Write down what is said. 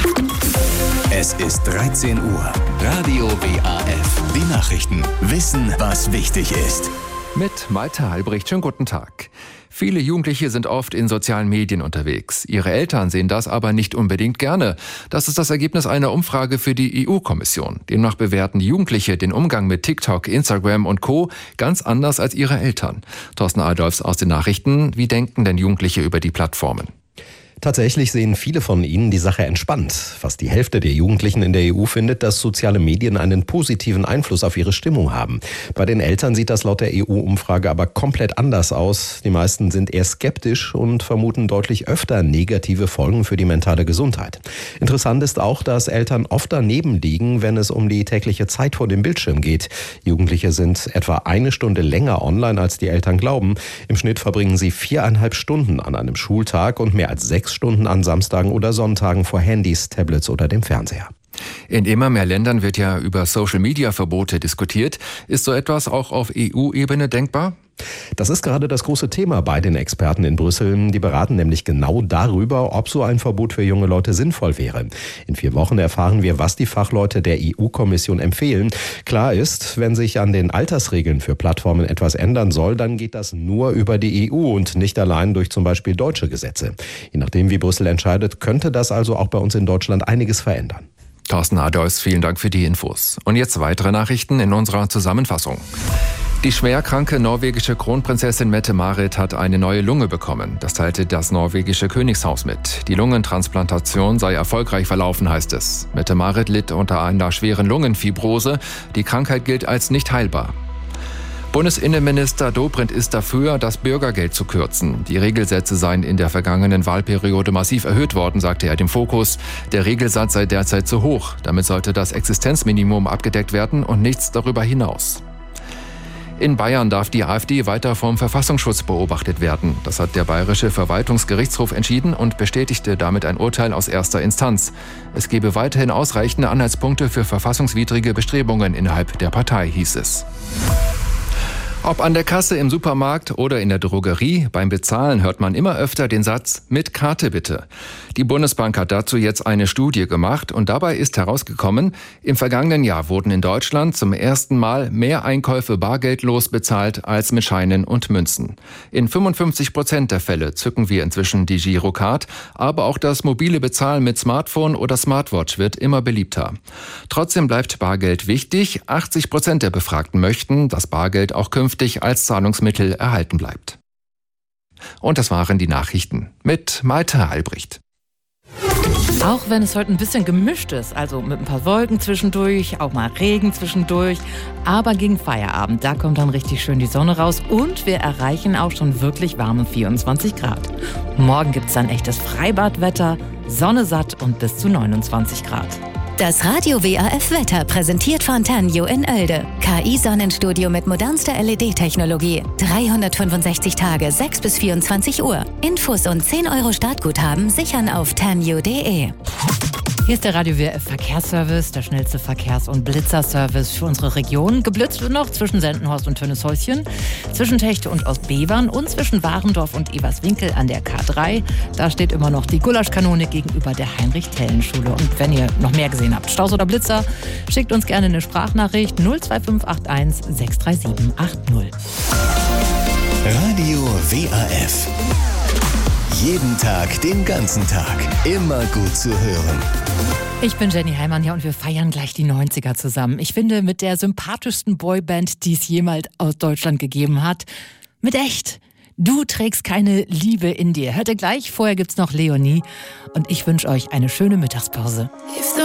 Es ist 13 Uhr. Radio WAF. Die Nachrichten. Wissen, was wichtig ist. Mit Malte Halbricht. Schönen guten Tag. Viele Jugendliche sind oft in sozialen Medien unterwegs. Ihre Eltern sehen das aber nicht unbedingt gerne. Das ist das Ergebnis einer Umfrage für die EU-Kommission. Demnach bewerten Jugendliche den Umgang mit TikTok, Instagram und Co. ganz anders als ihre Eltern. Thorsten Adolfs aus den Nachrichten. Wie denken denn Jugendliche über die Plattformen? Tatsächlich sehen viele von ihnen die Sache entspannt. Fast die Hälfte der Jugendlichen in der EU findet, dass soziale Medien einen positiven Einfluss auf ihre Stimmung haben. Bei den Eltern sieht das laut der EU-Umfrage aber komplett anders aus. Die meisten sind eher skeptisch und vermuten deutlich öfter negative Folgen für die mentale Gesundheit. Interessant ist auch, dass Eltern oft daneben liegen, wenn es um die tägliche Zeit vor dem Bildschirm geht. Jugendliche sind etwa 1 Stunde länger online, als die Eltern glauben. Im Schnitt verbringen sie 4,5 Stunden an einem Schultag und mehr als 6 Stunden an Samstagen oder Sonntagen vor Handys, Tablets oder dem Fernseher. In immer mehr Ländern wird ja über Social-Media-Verbote diskutiert. Ist so etwas auch auf EU-Ebene denkbar? Das ist gerade das große Thema bei den Experten in Brüssel. Die beraten nämlich genau darüber, ob so ein Verbot für junge Leute sinnvoll wäre. In 4 Wochen erfahren wir, was die Fachleute der EU-Kommission empfehlen. Klar ist, wenn sich an den Altersregeln für Plattformen etwas ändern soll, dann geht das nur über die EU und nicht allein durch zum Beispiel deutsche Gesetze. Je nachdem, wie Brüssel entscheidet, könnte das also auch bei uns in Deutschland einiges verändern. Thorsten Adolfs, vielen Dank für die Infos. Und jetzt weitere Nachrichten in unserer Zusammenfassung. Die schwerkranke norwegische Kronprinzessin Mette-Marit hat eine neue Lunge bekommen. Das teilte das norwegische Königshaus mit. Die Lungentransplantation sei erfolgreich verlaufen, heißt es. Mette-Marit litt unter einer schweren Lungenfibrose. Die Krankheit gilt als nicht heilbar. Bundesinnenminister Dobrindt ist dafür, das Bürgergeld zu kürzen. Die Regelsätze seien in der vergangenen Wahlperiode massiv erhöht worden, sagte er dem Fokus. Der Regelsatz sei derzeit zu hoch. Damit sollte das Existenzminimum abgedeckt werden und nichts darüber hinaus. In Bayern darf die AfD weiter vom Verfassungsschutz beobachtet werden. Das hat der Bayerische Verwaltungsgerichtshof entschieden und bestätigte damit ein Urteil aus erster Instanz. Es gebe weiterhin ausreichende Anhaltspunkte für verfassungswidrige Bestrebungen innerhalb der Partei, hieß es. Ob an der Kasse im Supermarkt oder in der Drogerie, beim Bezahlen hört man immer öfter den Satz, mit Karte bitte. Die Bundesbank hat dazu jetzt eine Studie gemacht und dabei ist herausgekommen, im vergangenen Jahr wurden in Deutschland zum ersten Mal mehr Einkäufe bargeldlos bezahlt als mit Scheinen und Münzen. In 55% der Fälle zücken wir inzwischen die Girocard, aber auch das mobile Bezahlen mit Smartphone oder Smartwatch wird immer beliebter. Trotzdem bleibt Bargeld wichtig. 80% der Befragten möchten, dass Bargeld auch künftig als Zahlungsmittel erhalten bleibt. Und das waren die Nachrichten mit Malte Halbricht. Auch wenn es heute ein bisschen gemischt ist, also mit ein paar Wolken zwischendurch, auch mal Regen zwischendurch, aber gegen Feierabend, da kommt dann richtig schön die Sonne raus und wir erreichen auch schon wirklich warme 24 Grad. Morgen gibt es dann echtes Freibadwetter, Sonne satt und bis zu 29 Grad. Das Radio WAF Wetter präsentiert von Tanjo in Oelde. KI-Sonnenstudio mit modernster LED-Technologie. 365 Tage, 6 bis 24 Uhr. Infos und 10 € Startguthaben sichern auf tanjo.de. Hier ist der Radio WAF Verkehrsservice, der schnellste Verkehrs- und Blitzerservice für unsere Region. Geblitzt wird noch zwischen Sendenhorst und Töneshäuschen, zwischen Techte und Ostbevern und zwischen Warendorf und Eberswinkel an der K3. Da steht immer noch die Gulaschkanone gegenüber der Heinrich-Thelen-Schule. Und wenn ihr noch mehr gesehen habt, Staus oder Blitzer, schickt uns gerne eine Sprachnachricht 02581 63780. Radio WAF. Jeden Tag, den ganzen Tag. Immer gut zu hören. Ich bin Jenny Heimann, ja, und wir feiern gleich die 90er zusammen. Ich finde, mit der sympathischsten Boyband, die es jemals aus Deutschland gegeben hat. Mit echt. Du trägst keine Liebe in dir. Hört ihr gleich, vorher gibt's noch Leonie. Und ich wünsche euch eine schöne Mittagspause.